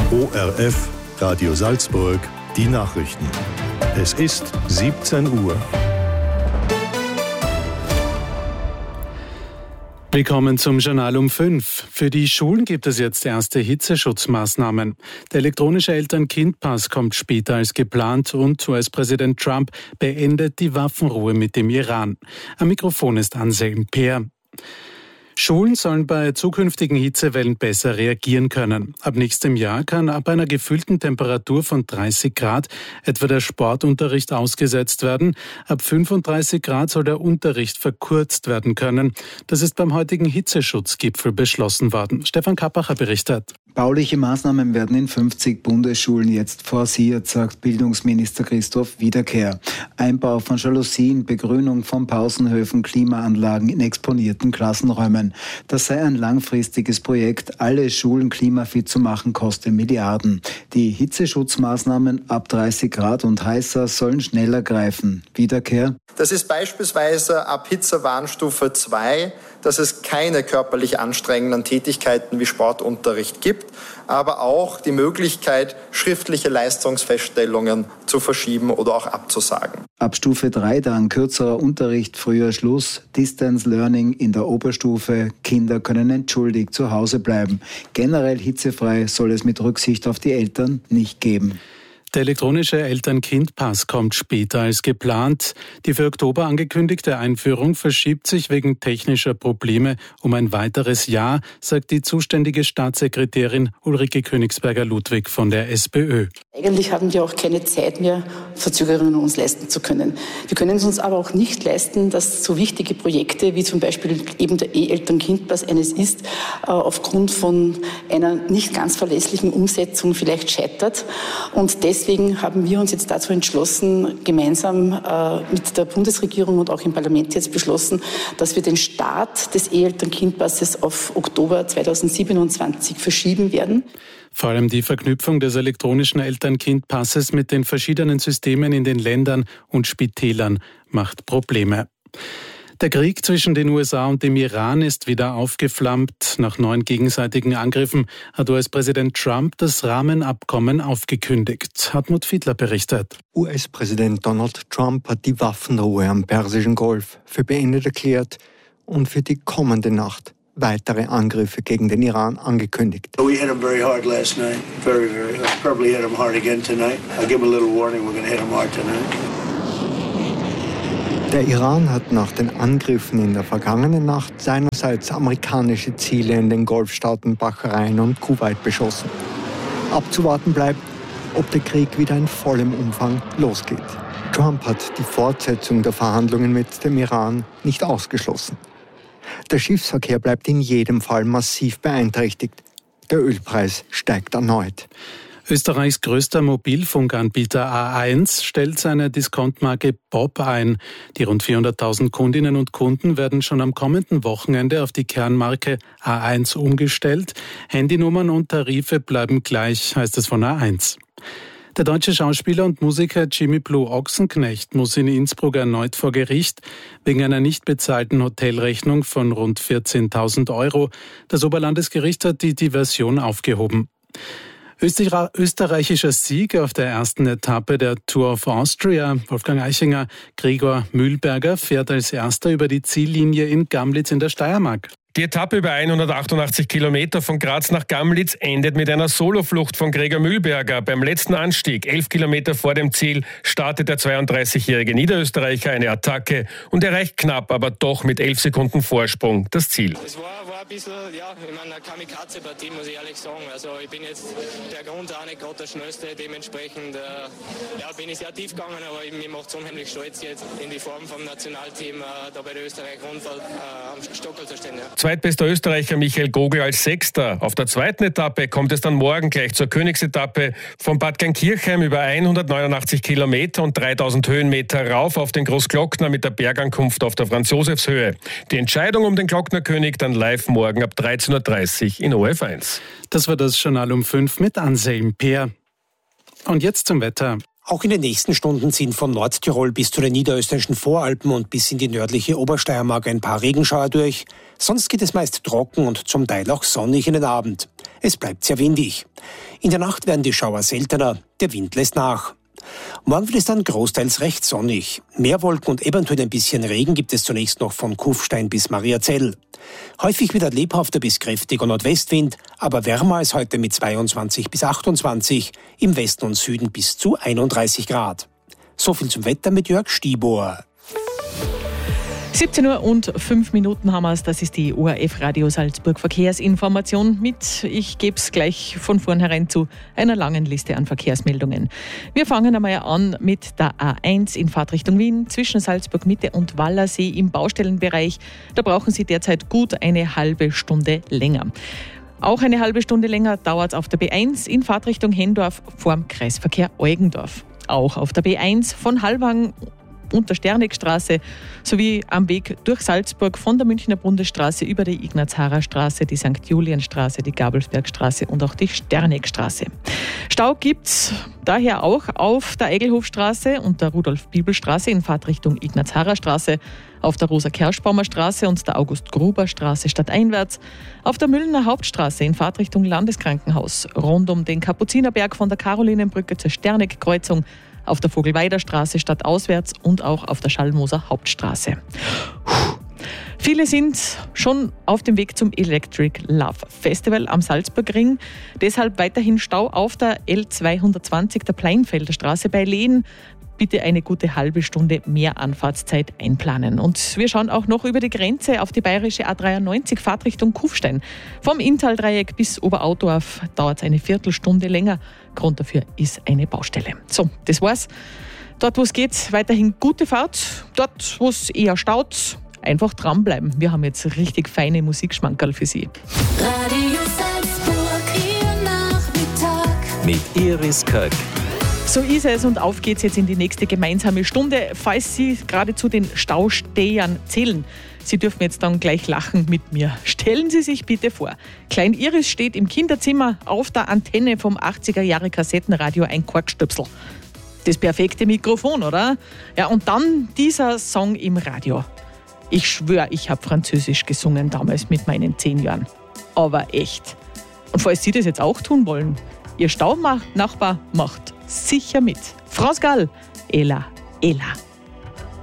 ORF, Radio Salzburg, die Nachrichten. Es ist 17 Uhr. Willkommen zum Journal um 5. Für die Schulen gibt es jetzt erste Hitzeschutzmaßnahmen. Der elektronische Eltern-Kind-Pass kommt später als geplant und US-Präsident Trump beendet die Waffenruhe mit dem Iran. Am Mikrofon ist Anselm Peer. Schulen sollen bei zukünftigen Hitzewellen besser reagieren können. Ab nächstem Jahr kann ab einer gefühlten Temperatur von 30 Grad etwa der Sportunterricht ausgesetzt werden. Ab 35 Grad soll der Unterricht verkürzt werden können. Das ist beim heutigen Hitzeschutzgipfel beschlossen worden. Stefan Kappacher berichtet. Bauliche Maßnahmen werden in 50 Bundesschulen jetzt forciert, sagt Bildungsminister Christoph Wiederkehr. Einbau von Jalousien, Begrünung von Pausenhöfen, Klimaanlagen in exponierten Klassenräumen. Das sei ein langfristiges Projekt. Alle Schulen klimafit zu machen, koste Milliarden. Die Hitzeschutzmaßnahmen ab 30 Grad und heißer sollen schneller greifen. Wiederkehr. Das ist beispielsweise ab Hitzewarnstufe 2, dass es keine körperlich anstrengenden Tätigkeiten wie Sportunterricht gibt, aber auch die Möglichkeit, schriftliche Leistungsfeststellungen zu verschieben oder auch abzusagen. Ab Stufe 3 dann kürzerer Unterricht, früher Schluss, Distance Learning in der Oberstufe. Kinder können entschuldigt zu Hause bleiben. Generell hitzefrei soll es mit Rücksicht auf die Eltern nicht geben. Der elektronische Eltern-Kind-Pass kommt später als geplant. Die für Oktober angekündigte Einführung verschiebt sich wegen technischer Probleme um ein weiteres Jahr, sagt die zuständige Staatssekretärin Ulrike Königsberger-Ludwig von der SPÖ. Eigentlich haben wir auch keine Zeit mehr, Verzögerungen uns leisten zu können. Wir können es uns aber auch nicht leisten, dass so wichtige Projekte wie zum Beispiel eben der E-Eltern-Kind-Pass eines ist, aufgrund von einer nicht ganz verlässlichen Umsetzung vielleicht scheitert. Und deswegen haben wir uns jetzt dazu entschlossen, gemeinsam mit der Bundesregierung und auch im Parlament jetzt beschlossen, dass wir den Start des E-Eltern-Kind-Passes auf Oktober 2027 verschieben werden. Vor allem die Verknüpfung des elektronischen Eltern-Kind-Passes mit den verschiedenen Systemen in den Ländern und Spitälern macht Probleme. Der Krieg zwischen den USA und dem Iran ist wieder aufgeflammt. Nach 9 gegenseitigen Angriffen hat US-Präsident Trump das Rahmenabkommen aufgekündigt. Hartmut Fiedler berichtet. US-Präsident Donald Trump hat die Waffenruhe am Persischen Golf für beendet erklärt und für die kommende Nacht weitere Angriffe gegen den Iran angekündigt. We hit him very hard last night. Very hard. Probably hit him hard again tonight. I'll give him a little warning. We're going to hit him hard tonight. Der Iran hat nach den Angriffen in der vergangenen Nacht seinerseits amerikanische Ziele in den Golfstaaten Bahrain und Kuwait beschossen. Abzuwarten bleibt, ob der Krieg wieder in vollem Umfang losgeht. Trump hat die Fortsetzung der Verhandlungen mit dem Iran nicht ausgeschlossen. Der Schiffsverkehr bleibt in jedem Fall massiv beeinträchtigt. Der Ölpreis steigt erneut. Österreichs größter Mobilfunkanbieter A1 stellt seine Diskontmarke Bob ein. Die rund 400.000 Kundinnen und Kunden werden schon am kommenden Wochenende auf die Kernmarke A1 umgestellt. Handynummern und Tarife bleiben gleich, heißt es von A1. Der deutsche Schauspieler und Musiker Jimmy Blue Ochsenknecht muss in Innsbruck erneut vor Gericht wegen einer nicht bezahlten Hotelrechnung von rund 14.000 €. Das Oberlandesgericht hat die Diversion aufgehoben. Österreichischer Sieg auf der ersten Etappe der Tour of Austria. Wolfgang Eichinger, Gregor Mühlberger fährt als Erster über die Ziellinie in Gamlitz in der Steiermark. Die Etappe über 188 Kilometer von Graz nach Gamlitz endet mit einer Soloflucht von Gregor Mühlberger. Beim letzten Anstieg, 11 Kilometer vor dem Ziel, startet der 32-jährige Niederösterreicher eine Attacke und erreicht knapp, aber doch mit 11 Sekunden Vorsprung das Ziel. Es war ein bisschen, eine Kamikaze-Partie, muss ich ehrlich sagen. Also ich bin jetzt der Grund auch nicht gerade der Schnellste, dementsprechend bin ich sehr tief gegangen, aber mir macht es unheimlich stolz, jetzt in die Form vom Nationalteam da bei der Österreich-Rundfahrt am Stockerl zu stehen. Ja. Zweitbester Österreicher Michael Gogl als Sechster. Auf der zweiten Etappe kommt es dann morgen gleich zur Königsetappe von Bad Gainkirchheim über 189 Kilometer und 3000 Höhenmeter rauf auf den Großglockner mit der Bergankunft auf der Franz-Josefs-Höhe. Die Entscheidung um den Glocknerkönig dann live morgen ab 13.30 Uhr in ORF1. Das war das Journal um 5 mit Anselm Peer. Und jetzt zum Wetter. Auch in den nächsten Stunden ziehen von Nordtirol bis zu den niederösterreichischen Voralpen und bis in die nördliche Obersteiermark ein paar Regenschauer durch. Sonst geht es meist trocken und zum Teil auch sonnig in den Abend. Es bleibt sehr windig. In der Nacht werden die Schauer seltener, der Wind lässt nach. Morgen wird es dann großteils recht sonnig. Mehr Wolken und eventuell ein bisschen Regen gibt es zunächst noch von Kufstein bis Mariazell. Häufig wieder lebhafter bis kräftiger Nordwestwind, aber wärmer als heute mit 22 bis 28, im Westen und Süden bis zu 31 Grad. So viel zum Wetter mit Jörg Stiebohr. 17 Uhr und 5 Minuten haben wir es. Das ist die ORF Radio Salzburg Verkehrsinformation mit, ich gebe es gleich von vornherein zu, einer langen Liste an Verkehrsmeldungen. Wir fangen einmal an mit der A1 in Fahrtrichtung Wien zwischen Salzburg Mitte und Wallersee im Baustellenbereich. Da brauchen Sie derzeit gut eine halbe Stunde länger. Auch eine halbe Stunde länger dauert es auf der B1 in Fahrtrichtung Hendorf vorm Kreisverkehr Eugendorf. Auch auf der B1 von Hallwang und der Sternegstraße sowie am Weg durch Salzburg von der Münchner Bundesstraße über die Ignaz-Harrer-Straße, die St. Julienstraße, die Gabelsbergstraße und auch die Sternegstraße. Stau gibt's daher auch auf der Eigelhofstraße und der Rudolf-Bibel-Straße in Fahrtrichtung Ignaz-Harrer-Straße, auf der Rosa-Kerschbaumer-Straße und der August-Gruber-Straße stadteinwärts, auf der Müllner Hauptstraße in Fahrtrichtung Landeskrankenhaus, rund um den Kapuzinerberg von der Karolinenbrücke zur Sternegkreuzung, auf der Vogelweider-Straße stadtauswärts und auch auf der Schallmoser Hauptstraße. Viele sind schon auf dem Weg zum Electric Love Festival am Salzburgring. Deshalb weiterhin Stau auf der L220 der Pleinfelder Straße bei Lehen. Bitte eine gute halbe Stunde mehr Anfahrtszeit einplanen. Und wir schauen auch noch über die Grenze auf die bayerische A93 Fahrtrichtung Kufstein. Vom Inntaldreieck bis Oberautorf dauert es eine Viertelstunde länger. Grund dafür ist eine Baustelle. So, das war's. Dort, wo es geht, weiterhin gute Fahrt. Dort, wo es eher staut, einfach dranbleiben. Wir haben jetzt richtig feine Musikschmankerl für Sie. Radio Salzburg, Ihr Nachmittag. Mit Iris Köck. So ist es und auf geht's jetzt in die nächste gemeinsame Stunde. Falls Sie gerade zu den Staustehern zählen, Sie dürfen jetzt dann gleich lachen mit mir. Stellen Sie sich bitte vor, Klein Iris steht im Kinderzimmer, auf der Antenne vom 80er-Jahre-Kassettenradio ein Korkstöpsel. Das perfekte Mikrofon, oder? Ja, und dann dieser Song im Radio. Ich schwöre, ich habe Französisch gesungen damals mit meinen 10 Jahren. Aber echt. Und falls Sie das jetzt auch tun wollen, Ihr Staunachbar macht sicher mit. France Gall, Ella, Ella.